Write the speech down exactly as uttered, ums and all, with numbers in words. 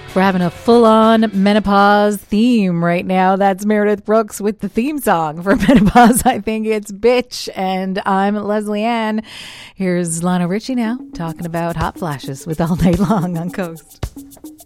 We're having a full-on menopause theme right now. That's Meredith Brooks with the theme song for menopause. I think it's Bitch. And I'm Leslie Ann. Here's Lionel Richie now talking about hot flashes with All Night Long on Coast.